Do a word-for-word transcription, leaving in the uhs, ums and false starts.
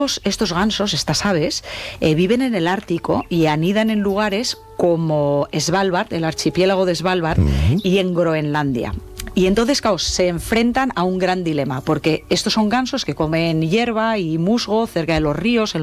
Estos gansos, estas aves, eh, viven en el Ártico y anidan en lugares como Svalbard, el archipiélago de Svalbard, uh-huh. y en Groenlandia. Y entonces, claro, se enfrentan a un gran dilema, porque estos son gansos que comen hierba y musgo cerca de los ríos, en